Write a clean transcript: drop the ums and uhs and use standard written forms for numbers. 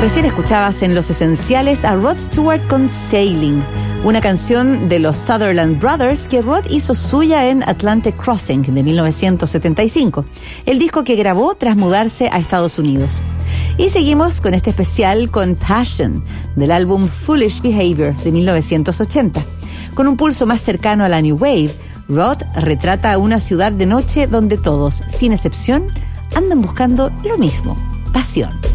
Recién escuchabas en Los Esenciales a Rod Stewart con Sailing, una canción de los Sutherland Brothers que Rod hizo suya en Atlantic Crossing de 1975, el disco que grabó tras mudarse a Estados Unidos. Y seguimos con este especial con Passion, del álbum Foolish Behavior de 1980. Con un pulso más cercano a la New Wave, Rod retrata una ciudad de noche donde todos, sin excepción, andan buscando lo mismo: pasión.